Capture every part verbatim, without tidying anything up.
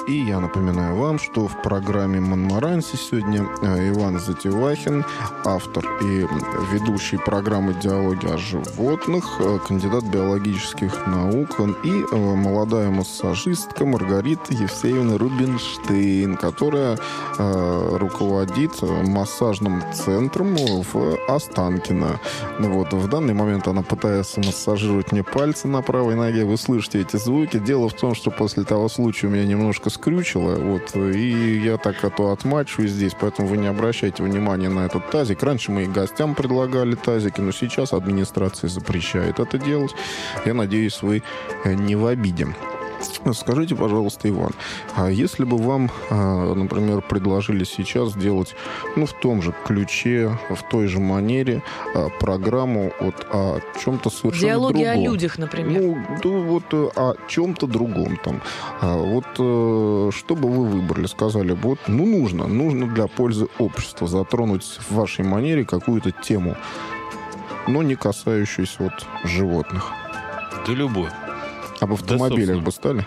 И я напоминаю вам, что в программе «Монмаранси» сегодня Иван Затевахин, автор и ведущий программы «Диалоги о животных», кандидат биологических наук и молодая массажистка Маргарита Евсеевна Рубинштейн, которая э, руководит массажным центром в Останкино. Вот. В данный момент она пытается массажировать мне пальцы на правой ноге. Вы слышите эти звуки. Дело в том, что после того случая меня немножко скрючило, вот, и я так а то отмачиваюсь здесь, поэтому вы не обращайте внимания на этот тазик. Раньше мы и гостям предлагали тазики, но сейчас администрация запрещает это делать. Я надеюсь, вы не в обиде. Скажите, пожалуйста, Иван, а если бы вам, например, предложили сейчас сделать, ну, в том же ключе, в той же манере программу вот о чем-то совершенно Диалоги другом. о людях, например. Ну, да, вот о чем-то другом там. Вот что бы вы выбрали? Сказали бы, вот, ну, нужно, нужно для пользы общества затронуть в вашей манере какую-то тему, но не касающуюся вот животных. Да любой. Об автомобилях да, бы стали?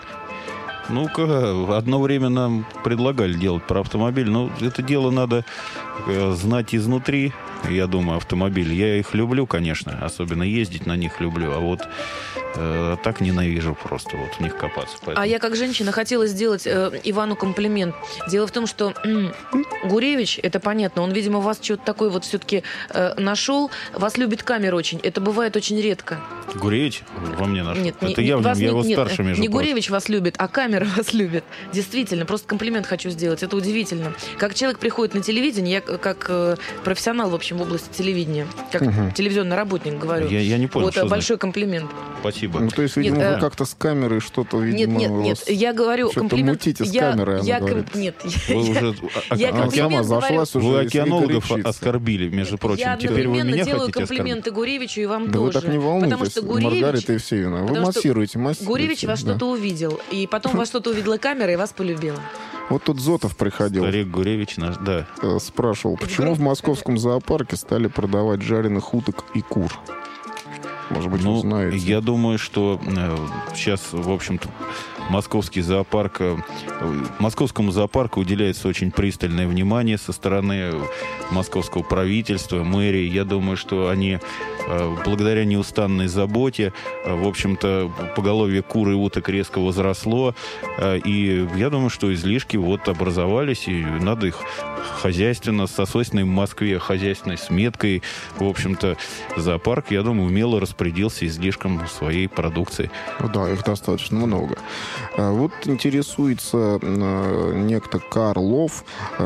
Ну-ка, одно время нам предлагали делать про автомобиль, но это дело надо знать изнутри, я думаю, автомобиль. Я их люблю, конечно, особенно ездить на них люблю, а вот э, так ненавижу просто вот в них копаться. Поэтому... А я как женщина хотела сделать э, Ивану комплимент. Дело в том, что э, Гуревич, это понятно, он, видимо, вас что-то такое вот все-таки э, нашел. Вас любит камера очень. Это бывает очень редко. Гуревич во мне нашел? Нет, это не, я в нем, вас, я его нет, старше, между не прочим. Гуревич вас любит, а камера вас любит. Действительно, просто комплимент хочу сделать. Это удивительно. Как человек приходит на телевидение, я как э, профессионал, в общем, в области телевидения, как угу. телевизионный работник говорю. Я, я не понял, вот что большой значит? Комплимент. Спасибо. Ну, то есть, видимо, нет, вы э... как-то с камерой что-то, видимо... Нет, нет, нет, я говорю комплимент... мутите с я, камерой, я, она говорит. Нет, вы уже... я она сама зашлась уже. Вы океанологов оскорбили, между прочим. Я Теперь вы меня делаю хотите комплименты оскорбить? Гуревичу и вам да тоже. вы так не волнуйтесь, потому что Гуревич, Маргарита Евсеевна. Вы массируете, массируете. Гуревич вас да. что-то увидел, и потом вас что-то увидела камера, и вас полюбила. Вот тут Зотов приходил. Старик Гуревич наш, да. Спрашивал, почему в московском зоопарке стали продавать жареных уток и кур? Может быть, ну, вы знаете. Я думаю, что э, сейчас, в общем-то, московский зоопарк, э, московскому зоопарку уделяется очень пристальное внимание со стороны московского правительства, мэрии. Я думаю, что они э, благодаря неустанной заботе, э, в общем-то, поголовье кур и уток резко возросло. Э, и я думаю, что излишки вот образовались, и надо их хозяйственно, со свойственной в Москве хозяйственной сметкой. В общем-то, зоопарк, я думаю, умело распорядился излишком своей продукции. Да, их достаточно много. Вот интересуется некто Карлов.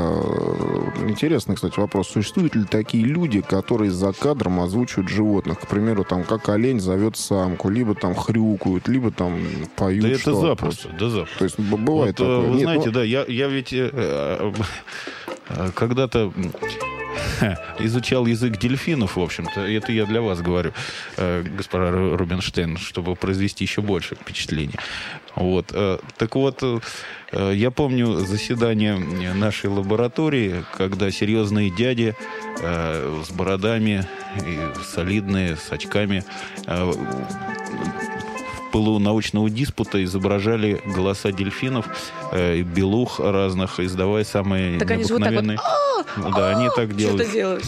Интересный, кстати, вопрос. Существуют ли такие люди, которые за кадром озвучивают животных? К примеру, там, как олень зовет самку, либо там хрюкают, либо там поют. Да это что-то. запросто, да запросто. То есть бывает вот, такое. Вы Нет, знаете, ну... да, я, я ведь э, э, когда-то изучал язык дельфинов, в общем-то. Это я для вас говорю, э, госпожа Рубинштейн, чтобы произвести еще больше впечатлений. Вот. Э, так вот, э, я помню заседание нашей лаборатории, когда серьезные дяди э, с бородами, и солидные, с очками, э, в пылу научного диспута изображали голоса дельфинов, э, белух разных, издавая самые так необыкновенные... Вот да, они так делают. Что-то делают.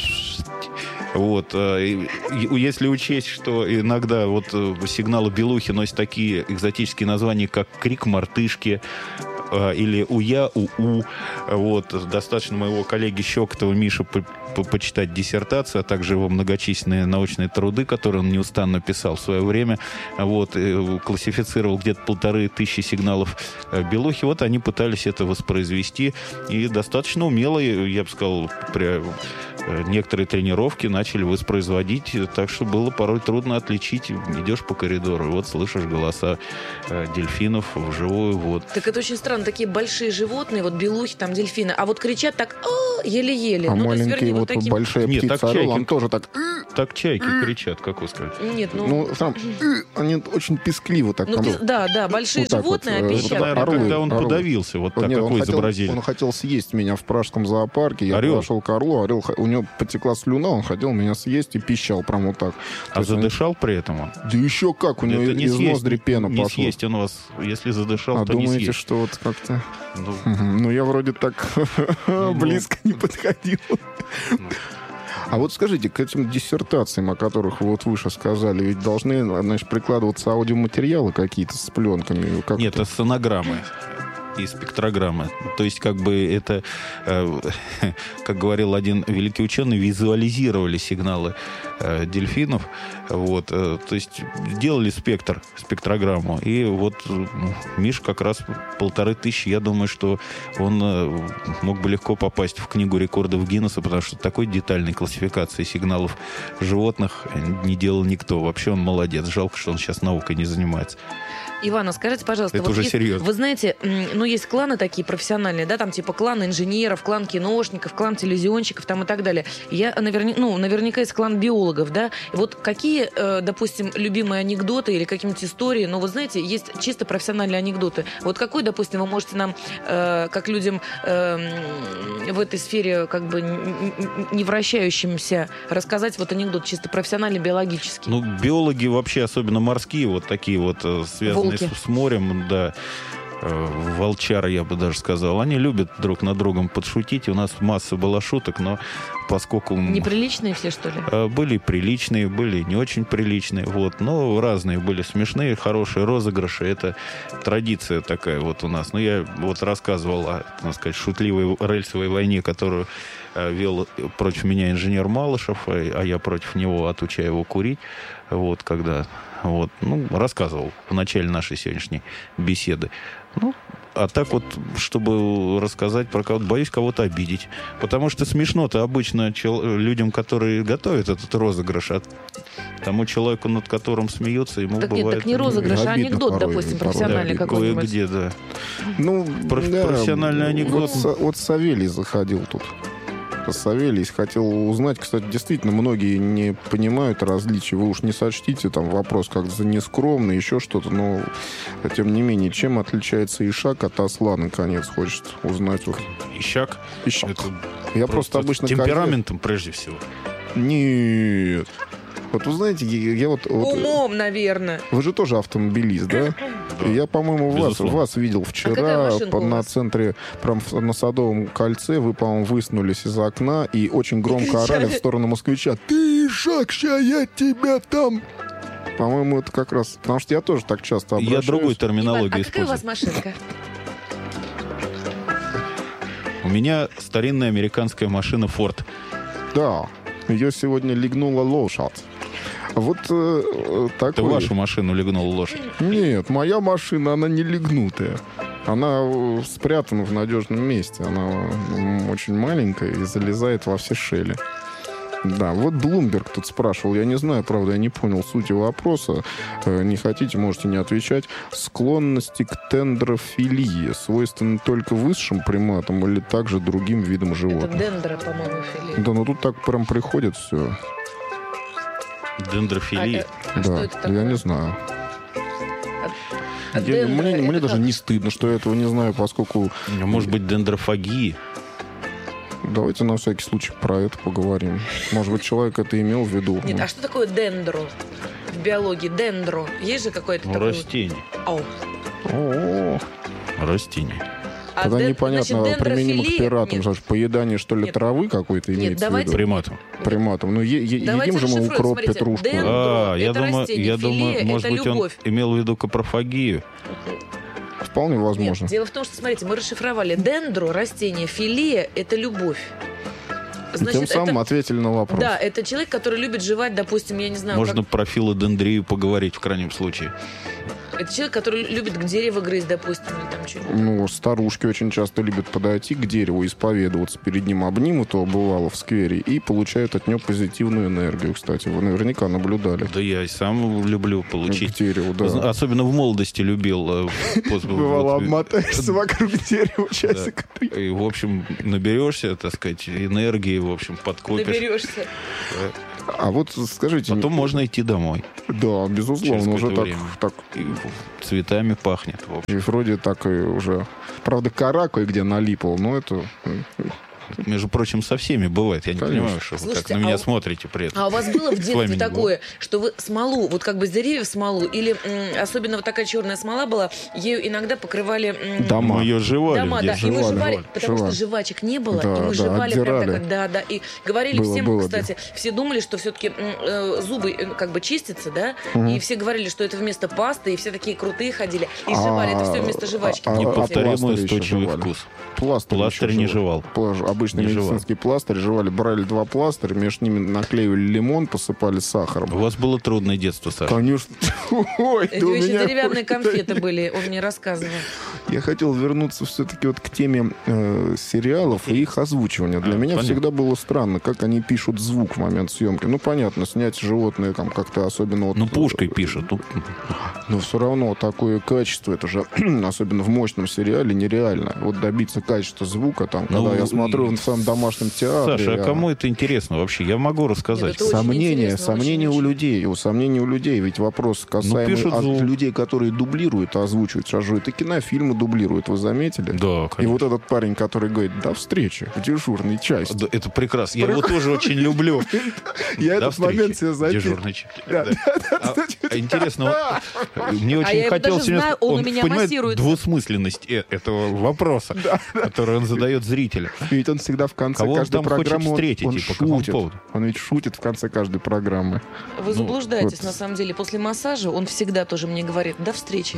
Вот. Если учесть, что иногда вот сигналы белухи носят такие экзотические названия, как крик мартышки, или уя, у-у. Вот. Достаточно моего коллеги Щекотова Миши по по почитать диссертацию, а также его многочисленные научные труды, которые он неустанно писал в свое время. Вот. Классифицировал где-то полторы тысячи сигналов белухи. Вот они пытались это воспроизвести. И достаточно умело, я бы сказал, при некоторые тренировки начали воспроизводить, так что было порой трудно отличить. Идешь по коридору, и вот слышишь голоса э, дельфинов вживую. Вот. Так это очень странно, такие большие животные, вот белухи, там дельфины, а вот кричат так еле-еле. А ну, маленькие, есть, вернее, вот, вот таким... большая Нет, птица, так орел, чайки... он тоже так... так чайки кричат, как вы скажете. Нет, ну... Ну, там, они очень пискливо так. ну, там, пис- да, да, большие вот так животные, вот, а э, пищат. вот Наверное, орлы, когда он орлы. подавился, вот Вот так, нет, он какой хотел, изобразили. он хотел съесть меня в пражском зоопарке. Я Орел? пошел к орлу, орел, х- у него потекла слюна, он хотел меня съесть и пищал прям вот так. То А есть он- задышал при этом он? Да еще как, у него Это не из съесть, ноздри пена не пошла. съесть он вас, если задышал, А то не думаете, съесть. что вот как-то... Ну, Мгм. Ну, я вроде так ну. близко не подходил. А вот скажите, к этим диссертациям, о которых вы вот выше сказали, ведь должны, значит, прикладываться аудиоматериалы какие-то с пленками? Как нет, это? это сонограммы и спектрограммы. То есть, как бы это, э, как говорил один великий ученый, визуализировали сигналы э, дельфинов. Вот, э, то есть, делали спектр, спектрограмму. И вот э, Миш как раз полторы тысячи, я думаю, что он э, мог бы легко попасть в книгу рекордов Гиннесса, потому что такой детальной классификации сигналов животных не делал никто. Вообще он молодец. Жалко, что он сейчас наукой не занимается. Ивана, скажите, пожалуйста, Это вот уже есть- серьезно. вы знаете, м, ну, есть кланы такие профессиональные, да, там типа клан инженеров, клан киношников, клан телевизионщиков там и так далее. Я наверня... ну, наверняка есть клан биологов, да. И вот какие, э, допустим, любимые анекдоты или какие-нибудь истории, ну, вы знаете, есть чисто профессиональные анекдоты. Вот какой, допустим, вы можете нам, э, как людям э, в этой сфере как бы н- н- не вращающимся, рассказать вот анекдот чисто профессиональный, биологический? Ну, биологи вообще, особенно морские, вот такие вот, э, связанные Волки. с, с морем, да, э, волчары, я бы даже сказал, они любят друг над другом подшутить. У нас масса была шуток, но поскольку... м, Неприличные все, что ли? э, Были приличные, были не очень приличные, вот, но разные были смешные, хорошие розыгрыши. Это традиция такая вот у нас. Ну, я вот рассказывал о, так сказать, шутливой рельсовой войне, которую э, вел против меня инженер Малышев, а, а я против него, отучая его курить. Вот, когда, вот, ну, рассказывал в начале нашей сегодняшней беседы. Ну, а так вот, чтобы рассказать про кого-то, боюсь кого-то обидеть. Потому что смешно-то обычно чел- людям, которые готовят этот розыгрыш, а тому человеку, над которым смеются, ему Так нет, бывает... так не розыгрыш, а обидно анекдот, порой, допустим, порой. профессиональный Да, какой-нибудь. кое-где, да. Ну, Проф- да, профессиональный анекдот. Вот, Са- вот Савелий заходил тут. Савелий хотел узнать, кстати, действительно, многие не понимают различия. Вы уж не сочтите там вопрос как за нескромный, еще что-то, но тем не менее, чем отличается ишак от осла, наконец, хочет узнать. Вот. Ищак. Ишак. Это Я просто обычно... темпераментом прежде всего. Нет. Вот вы знаете, я, я вот... вот- Умом, наверное. Вы же тоже автомобилист, да? Да. Я, по-моему, вас, Безусловно. вас видел А какая вчера машинка под- у на вас? центре, прям в- на Садовом кольце. Вы, по-моему, высунулись из окна и очень громко орали в сторону москвича. Ты, Ишак, ща я тебя там... По-моему, это как раз... Потому что я тоже так часто Я обращаюсь. другой Иван, терминологию а какая у использую. вас машинка? У меня старинная американская машина Ford. Да, ее сегодня легнула лошадь. Вот э, э, Ты такой... вашу машину легнул лошадь. Нет, моя машина, она не легнутая. Она э, спрятана в надежном месте. Она м, очень маленькая и залезает во все щели. Да, вот Блумберг тут спрашивал, я не знаю, правда, я не понял сути вопроса. Э, Не хотите, можете не отвечать. Склонности к тендрофилии свойственны только высшим приматам или также другим видам Это животных? дендра, по-моему, филе. Да, ну тут так прям приходит все. Дендрофилия. А, а что Да, это такое? я не знаю. А Я- дендра, мне мне это даже как? не стыдно, что я этого не знаю, поскольку... А может быть, дендрофагия. Давайте на всякий случай про это поговорим. Может быть, человек это имел в виду. Нет, а что такое дендро в биологии? Дендро. Есть же какое-то Ну, такое? растение. Ау. О, Растение. А тогда ден- непонятно, значит, применимо к дендрофилия- пиратам. Нет. Же ж поедание, что ли, Нет. травы какой-то Нет, имеется в давайте- виду? Приматом. Приматом. Ну, е- е- Давайте едим же мы расшифруем. укроп, Смотрите, петрушку. ден- А, я это думаю, растение, я филе думаю, это может быть, он любовь. имел в виду капрофагию. Вполне возможно. Нет, дело в том, что, смотрите, мы расшифровали дендро, растение, филия – это любовь. И Тем самым это- ответили на вопрос. Да, это человек, который любит жевать, допустим, я не знаю, Можно как- про филодендрию поговорить в крайнем случае. это человек, который любит к дереву грызть, допустим, или там что-нибудь. Ну, старушки очень часто любят подойти к дереву, исповедоваться перед ним, обнимут его, бывало, в сквере, и получают от него позитивную энергию, кстати. Вы наверняка наблюдали. Да я и сам люблю К получить. дереву, да. Особенно в молодости любил. э, после- Бывало, вот, обмотаешься вокруг дерева часика три. И, в общем, наберешься, так сказать, энергии, в общем, подкопишь. Доберешься. А вот скажите... Потом можно идти домой. Да, безусловно, уже так, так... И цветами пахнет. В общем. И вроде так и уже... Правда, кора кое-где налипла, но это... Между прочим, со всеми бывает. Я не Конечно. понимаю, что Слушайте, вы так на меня а, смотрите при этом. А у вас было в детстве вами не такое, что вы смолу, вот как бы с деревьев смолу, или м, особенно вот такая черная смола была, ею иногда покрывали... м, Дома. Мы ее жевали Дома, в да, детстве. и мы Жевали, жевали, жевали, потому жевали. что жвачек не было, Да, и мы да, жевали прям отдирали. так, да, да, и говорили Было, всем, было, кстати, все думали, что все-таки э, зубы э, как бы чистятся, да, Мгм. и все говорили, что это вместо пасты, и все такие крутые ходили, и жевали это все вместо жвачки. а- а- Неповторимый пластырь еще устойчивый жевали. вкус. Пластырь, Пластырь еще не жевали. жевал. Плаж- Обычный Не жевал. медицинский пластырь жевали, брали два пластыря, между ними наклеивали лимон, посыпали сахаром. У вас было трудное детство, Саша. Конечно. Ой, Это да у еще меня- деревянные конфеты были, он мне рассказывал. Я хотел вернуться все-таки вот к теме э, сериалов и их озвучивания. Для А, меня понятно. всегда было странно, как они пишут звук в момент съемки. Ну, понятно, снять животное там как-то особенно... Вот, Ну, пушкой пишут. Ну, Но все равно такое качество, это же, особенно в мощном сериале, нереально. Вот добиться качества звука, там, когда Ну, я смотрю и- в своем домашнем театре... Саша, а я- кому это интересно вообще? Я могу рассказать. это очень Сомнения, интересно, сомнения очень, у очень. людей, у сомнений у людей. Ведь вопрос касаемый пишут от звук. людей, которые дублируют, озвучивают. Сейчас же это кинофильмы дублируют, вы заметили? Да, И конечно. вот этот парень, который говорит, до встречи в дежурной части. Да, это прекрасно. Я его тоже очень люблю. Я До этот момент себе встречи. записал. Дежурный чек. Да, Да. А- а Интересно, вот, мне А очень я его хотелось... даже знаю, он у меня понимает массируется. двусмысленность э- этого вопроса, который он задает зрителю. Ведь он всегда в конце Кого он каждой там хочет программы он- встретить он и по какому шутит. поводу? Он ведь шутит в конце каждой программы. Вы заблуждаетесь, вот. на самом деле. После массажа он всегда тоже мне говорит, до встречи.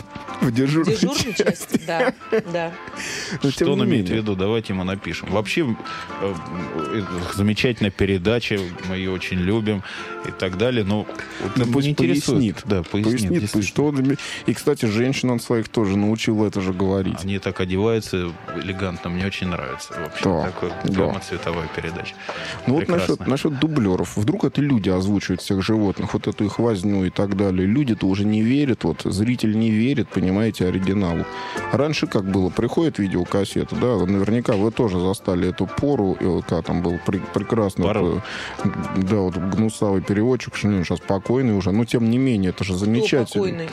В дежурной Дежурную часть? Да, да. Но тем Что не он имеет в менее. виду? Давайте ему напишем. Вообще, э, э, замечательная передача, мы ее очень любим и так далее. Но вот Да меня пусть интересует. пояснит. Да, пояснит. Пояснит, пусть, действительно. что он име- И, кстати, женщин он своих тоже научил это же говорить. Они так одеваются элегантно, мне очень нравится. В общем, Да, такая да. прямо-цветовая передача. Ну вот Прекрасно. насчет, насчет дублеров. Вдруг это люди озвучивают всех животных, вот эту их возню и так далее. Люди-то уже не верят, вот зритель не верит, понимаете, оригиналу. Раньше как было? Приходит видеокассета, да, наверняка вы тоже застали эту пору, и когда там был пр- прекрасный, Пору. вот, э, да, вот гнусавый переводчик, что он сейчас покойный уже, но тем не менее, это же Кто замечательно. покойный?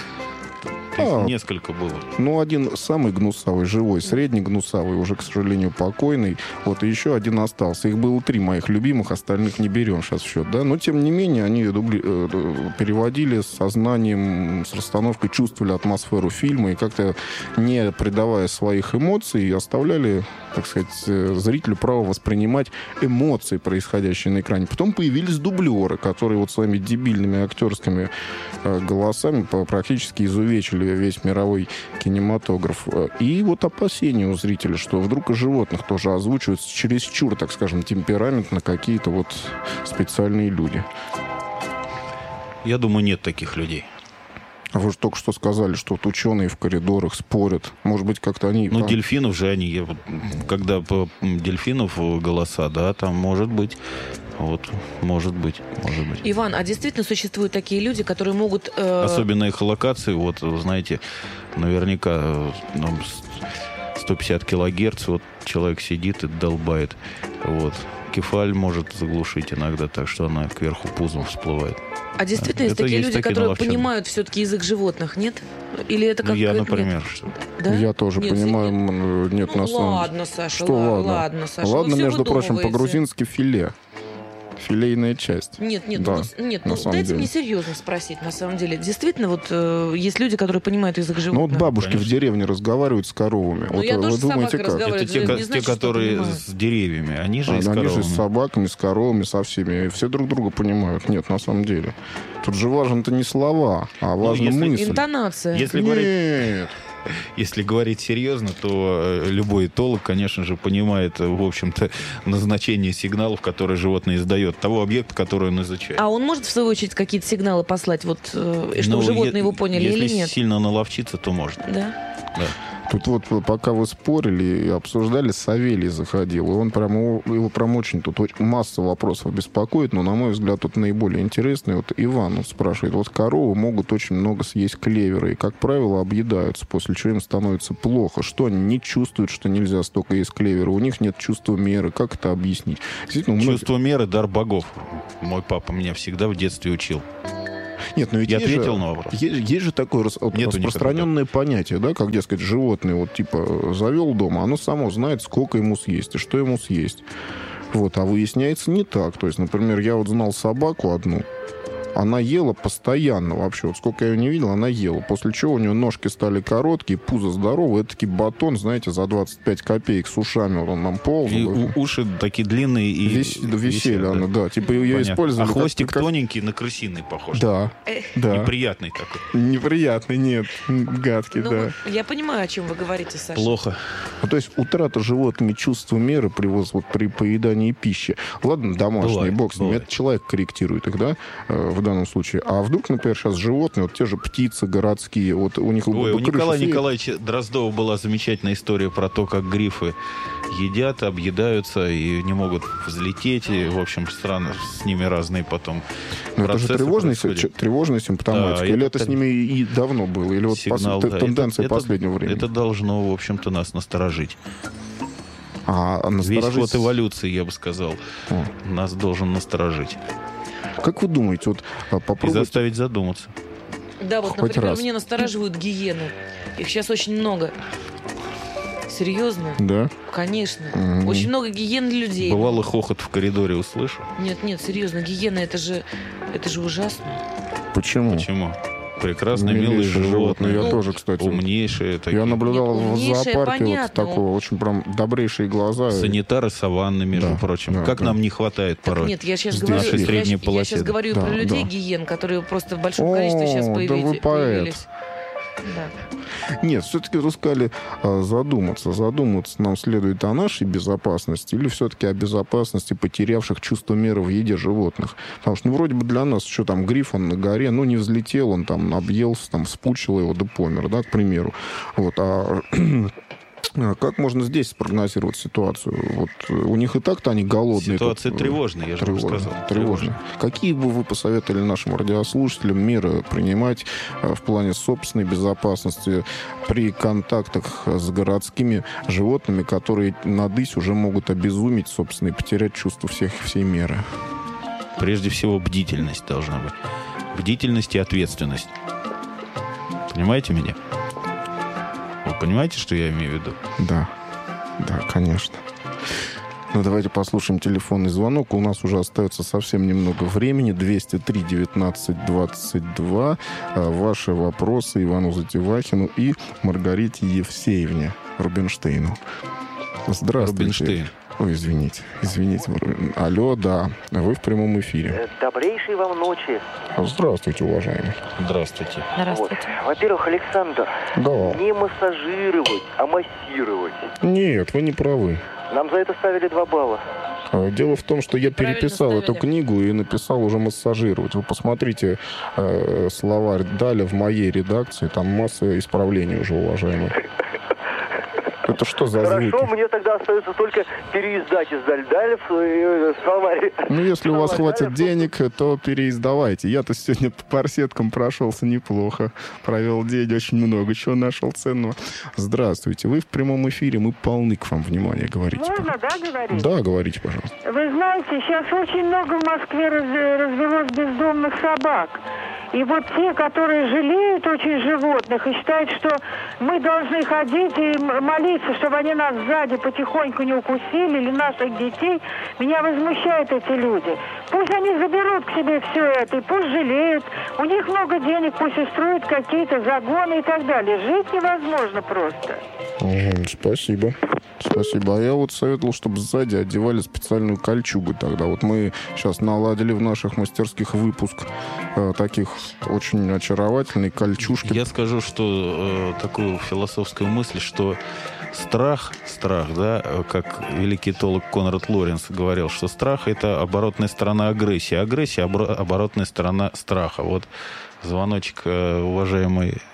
Их А. несколько было. Ну, один самый гнусавый, живой, средний гнусавый, уже, к сожалению, покойный. Вот, и еще один остался. Их было три моих любимых, остальных не берем сейчас в счет, да. Но, тем не менее, они дубли... э, переводили с сознанием, с расстановкой, чувствовали атмосферу фильма и как-то, не придавая своих эмоций, оставляли, так сказать, э, зрителю право воспринимать эмоции, происходящие на экране. Потом появились дублеры, которые вот своими дебильными актерскими э, голосами по- практически изувечили весь мировой кинематограф. И вот опасения у зрителя, что вдруг и животных тоже озвучивают чересчур, так скажем, темпераментно какие-то вот специальные люди. Я думаю, нет таких людей. А вы же только что сказали, что вот ученые в коридорах спорят. Может быть, как-то они... Ну, там- дельфинов же они, я вот, когда по м, дельфинов голоса, да, там может быть, вот, может быть, может быть. Иван, а действительно существуют такие люди, которые могут... э, Особенно их локации, вот, вы знаете, наверняка э, нам с- сто пятьдесят килогерц, вот человек сидит и долбает, вот. Кефаль может заглушить иногда так, что она кверху пузом всплывает. А действительно есть Это такие есть люди, такие которые наловченые. понимают все-таки язык животных, нет? Или это Ну, как... я, нет? например, что... Да? Я тоже Нет, понимаю, нет. м, нет, Ну, на самом ладно, Саша, Что ла- ладно? ладно, Саша. Ладно, вы все между прочим, выдумываете. по-грузински филе. Филейная часть. Нет, нет, Да, ну, нет, на ну самом дайте деле. мне серьезно спросить, на самом деле. Действительно, вот э, есть люди, которые понимают язык Ну животных. вот бабушки Конечно. в деревне разговаривают с коровами. Ну, вот я вы тоже с думаете, собакой как? разговариваю. Это те, не ко- значит, те, что которые понимаю. с деревьями, они же А и с они же с коровами. собаками, с коровами, со всеми. И все друг друга понимают. Нет, на самом деле. Тут же важно-то не слова, а важна если мысль. Интонация. Если говорить, Нет. если говорить серьезно, то э, любой этолог, конечно же, понимает, э, в общем-то, назначение сигналов, которые животное издает, того объекта, который он изучает. А он может, в свою очередь, какие-то сигналы послать, вот, э, чтобы Ну, животные е- его поняли если или нет? сильно наловчиться, то может. Да? Да. Тут вот пока вы спорили и обсуждали, Савелий заходил, и он прям, его, его прям очень, тут очень, масса вопросов беспокоит, но, на мой взгляд, тут наиболее интересный. Вот Иван спрашивает, вот коровы могут очень много съесть клевера, и, как правило, объедаются, после чего им становится плохо. Что они не чувствуют, что нельзя столько есть клевера? У них нет чувства меры. Как это объяснить? Чувство многих... меры — дар богов. Мой папа меня всегда в детстве учил. Нет, но ведь я есть ответил же, на вопрос. Есть, есть же такое рас, распространенное понятие, да, как, дескать, животное, вот, типа, завел дома, оно само знает, сколько ему съесть и что ему съесть. Вот, а выясняется не так. То есть, например, я вот знал собаку одну, она ела постоянно вообще. Вот сколько я ее не видел, она ела. После чего у нее ножки стали короткие, пузо здоровое. Это таки батон, знаете, за двадцать пять копеек с ушами. Вот он нам ползал. И у, уши такие длинные и Вис, висели. Висели, да. она, да. Типа ее Понятно. Использовали. А хвостик как, тоненький, на крысиный похож. Да. да. Неприятный такой. Неприятный, нет. Гадкий, ну, да. Я понимаю, о чем вы говорите, Саша. Плохо. Ну, то есть утрата животными чувства меры при, вот, при поедании пищи. Ладно, домашний, бывает, бог с ним. Это человек корректирует их, да, в данном случае. А вдруг, например, сейчас животные, вот те же птицы городские, вот у них... Ой, у Николая сеет. Николаевича Дроздова была замечательная история про то, как грифы едят, объедаются и не могут взлететь. И, в общем, странно, с ними разные потом Но это же тревожная, тревожная симптоматика. Да, или это, это с ними и давно было? Или вот сигнал, пос... да, тенденция это, последнего это, времени? Это должно, в общем-то, нас насторожить. А, а насторожить... Весь ход эволюции, я бы сказал, О. нас должен насторожить. Как вы думаете, вот попробуйте... И заставить задуматься. Да, вот, Хоть например, раз. Мне настораживают гиены. Их сейчас очень много. Серьезно? Да? Конечно. Mm-hmm. Очень много гиен людей. Бывало, хохот в коридоре услышу. Нет, нет, серьезно, гиены, это же, это же ужасно. Почему? Почему? Прекрасные, милые животные. животные. Я ну, тоже, кстати. Умнейшие такие. Я наблюдал Нет, в зоопарке понятно. вот такого, очень прям добрейшие глаза. Санитары саванны, между да, прочим. Да, как да. нам не хватает порой. Так нет, я сейчас Здесь говорю, нашей средней я, полосе, я сейчас да. говорю Да, про людей да. гиен, которые просто в большом О, количестве сейчас да появились. вы поэт. появились. Да. Нет, все-таки вы сказали задуматься. Задуматься нам следует о нашей безопасности или все-таки о безопасности потерявших чувство меры в еде животных? Потому что, ну, вроде бы для нас, что там, гриф, он на горе, ну, не взлетел, он там объелся, там, спучил его, да помер, да, к примеру. Вот, а... Как можно здесь спрогнозировать ситуацию? Вот у них и так-то они голодные. Ситуация тут, тревожная, я же тревожная, вам сказал. Тревожная. Какие бы вы посоветовали нашим радиослушателям меры принимать в плане собственной безопасности при контактах с городскими животными, которые надысь уже могут обезуметь, собственно, и потерять чувство всех, всей меры? Прежде всего, бдительность должна быть. Бдительность и ответственность. Понимаете меня? Вы понимаете, что я имею в виду? Да, да, конечно. Ну, давайте послушаем телефонный звонок. У нас уже остается совсем немного времени. двести три девятнадцать двадцать два. Ваши вопросы Ивану Затевахину и Маргарите Евсеевне Рубинштейну. Здравствуйте. Рубинштейн. Ой, извините, извините. Алло, да, вы в прямом эфире. Добрейшей вам ночи. Здравствуйте, уважаемый. Здравствуйте. Здравствуйте. Вот. Во-первых, Александр, Да. не массажировать, а массировать. Нет, вы не правы. Нам за это ставили два балла. Дело в том, что я Правильно переписал ставили. эту книгу и написал уже массажировать. Вы посмотрите э, словарь Даля в моей редакции, там масса исправлений уже, уважаемые. Это что за звуки? Хорошо, мне тогда остается только переиздать из Даль-Даля в словарь. Ну, если у вас Словарь хватит Даля. денег, то переиздавайте. Я-то сегодня по парсеткам прошелся неплохо. Провел день, очень много чего нашел ценного. Здравствуйте. Вы в прямом эфире, мы полны к вам внимания. Говорите. Можно, да, говорить? Да, говорите, пожалуйста. Вы знаете, сейчас очень много в Москве раз- развелось бездомных собак. И вот те, которые жалеют очень животных и считают, что мы должны ходить и м- молиться, чтобы они нас сзади потихоньку не укусили, или наших детей, меня возмущают эти люди. Пусть они заберут к себе все это, и пусть жалеют. У них много денег, пусть устроят какие-то загоны и так далее. Жить невозможно просто. Угу, спасибо. Спасибо. А я вот советовал, чтобы сзади одевали специальную кольчугу тогда. Вот мы сейчас наладили в наших мастерских выпуск э, таких очень очаровательной кольчужки. Я скажу, что э, такую философскую мысль, что страх, страх, да, как великий теолог Конрад Лоренц говорил, что страх — это оборотная сторона агрессии. Агрессия — оборотная сторона страха. Вот звоночек, уважаемый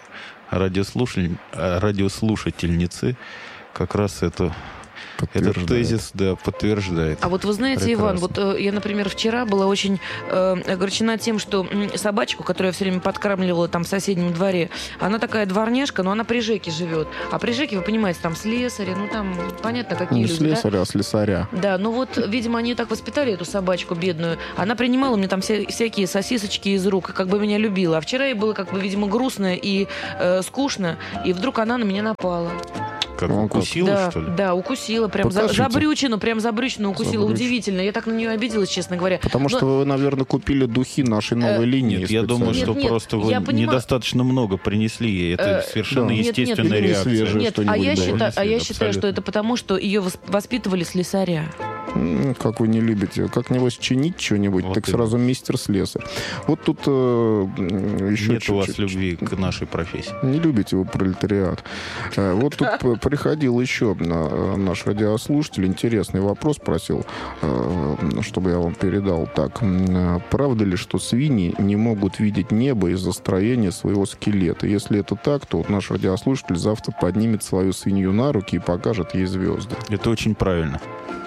радиослушатель, радиослушательницы как раз это... Этот тезис, да, подтверждает. А вот вы знаете, Прекрасно. Иван, вот э, я, например, вчера была очень э, огорчена тем, что м, собачку, которую я все время подкармливала там в соседнем дворе, она такая дворняжка, но она при ЖЭКе живет. А при ЖЭКе, вы понимаете, там слесари, ну там понятно, какие Не люди, слесаря, да? а слесаря. Да, ну вот, видимо, они так воспитали эту собачку бедную. Она принимала мне там вся, всякие сосисочки из рук, и как бы меня любила. А вчера ей было, как бы, видимо, грустно и э, скучно, и вдруг она на меня напала. Как Ну, укусила, да, что ли? да, укусила, прям за, Покажите. за брючину, прям за брючину укусила. За брючину. Удивительно. Я так на нее обиделась, честно говоря. Потому Но- что вы, наверное, купили духи нашей новой Э, линии. Нет, я думаю, специально. что Нет, нет, просто вы я понимаю. недостаточно много принесли ей. Это Э, совершенно да. Нет, нет, естественная или не реакция. свежее. Нет, а что-нибудь, я, да, считаю, а я абсолютно. считаю, что это потому, что ее вос- воспитывали слесаря. М, Как вы не любите. Как-нибудь чинить что-нибудь, Вот так именно. сразу мистер-слесарь. Вот тут э, м, еще Нет у вас чуть-чуть. любви к нашей профессии. Не любите вы пролетариат. Э, Вот тут п- приходил еще э, наш радиослушатель. Интересный вопрос просил, э, чтобы я вам передал. Так, м, э, правда ли, что свиньи не могут видеть небо из-за строения своего скелета? Если это так, то вот наш радиослушатель завтра поднимет свою свинью на руки и покажет ей звезды. Это очень правильно.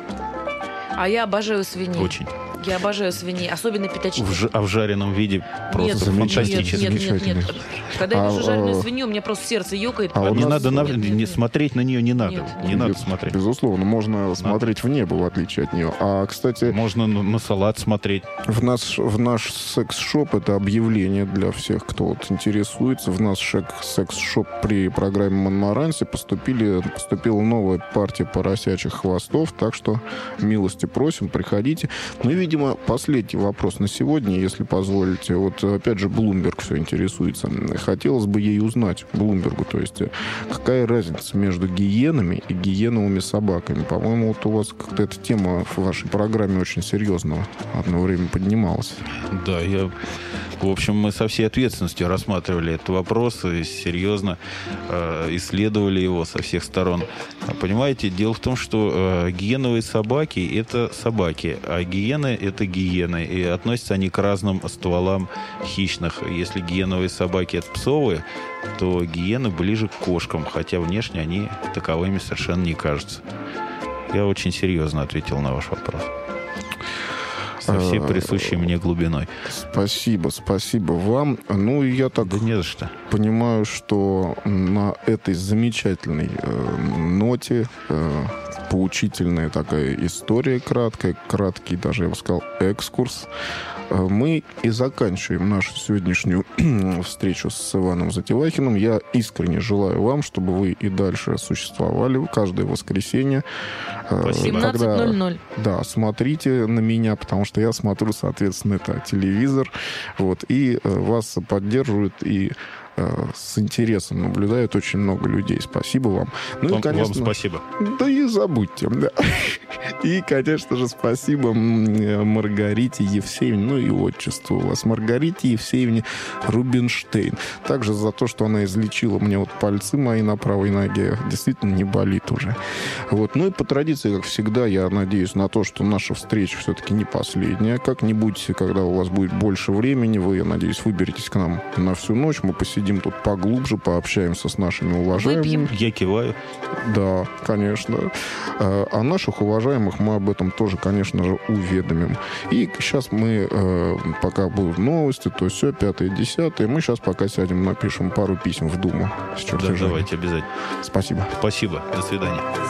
А я обожаю свиней. Очень. Я обожаю свиней, особенно пятачки. В ж- а в жареном виде просто нет, фантастически. Нет, нет, нет, нет. Когда я А, вижу жареную а, свинью, у меня просто сердце ёкает. а у Не нас- надо на- Нет, нет, не нет. смотреть на нее не надо. Нет, не нет. надо Без- смотреть. Безусловно, можно смотреть в небо, в отличие от нее. А, кстати, Можно на, на салат смотреть. в наш, в наш секс-шоп, это объявление для всех, кто вот интересуется, в наш шек- секс-шоп при программе Монмаранси поступили, поступила новая партия поросячьих хвостов, так что милости просим, приходите. Ну и, видимо, последний вопрос на сегодня, если позволите. Вот, опять же, Bloomberg все интересуется. Хотелось бы ей узнать, Блумбергу, то есть, какая разница между гиенами и гиеновыми собаками? По-моему, вот у вас как-то эта тема в вашей программе очень серьезно одно время поднималась. Да, я... В общем, мы со всей ответственностью рассматривали этот вопрос и серьезно э, исследовали его со всех сторон. А понимаете, дело в том, что э, гиеновые собаки – это собаки, а гиены – это гиены. И относятся они к разным стволам хищных. Если гиеновые собаки – это псовые, то гиены ближе к кошкам, хотя внешне они таковыми совершенно не кажутся. Я очень серьезно ответил на ваш вопрос. Со всей присущей мне глубиной. Спасибо, спасибо вам. Ну, и я так Да не за что. понимаю, что на этой замечательной э, ноте э, поучительная такая история краткая, краткий даже, я бы сказал, экскурс. Э, Мы и заканчиваем нашу сегодняшнюю встречу с Иваном Затевахиным. Я искренне желаю вам, чтобы вы и дальше существовали каждое воскресенье. Э, Спасибо. когда- семнадцать ноль ноль. Да, смотрите на меня, потому что я смотрю, соответственно, это телевизор. Вот, и э, вас поддерживают и э, с интересом наблюдают очень много людей. Спасибо вам. Ну Вам, и, конечно, вам спасибо. да и забудьте. Да. И, конечно же, спасибо м, Маргарите Евсеевне, ну и отчеству у вас, Маргарите Евсеевне Рубинштейн. Также за то, что она излечила мне вот пальцы мои на правой ноге. Действительно не болит уже. Вот. Ну и по традиции, как всегда, я надеюсь на то, что наша встреча все-таки не последняя. Как-нибудь, когда у вас будет больше времени, вы, я надеюсь, выберетесь к нам на всю ночь. Мы посидим тут поглубже, пообщаемся с нашими уважаемыми. Выпьем. Я киваю. Да, конечно. А а наших уважаемых мы об этом тоже, конечно же, уведомим. И сейчас мы, э, пока будут новости, то все, пятое, десятое, мы сейчас пока сядем, напишем пару писем в Думу с Да, чертежами. давайте обязательно. Спасибо. Спасибо. До свидания.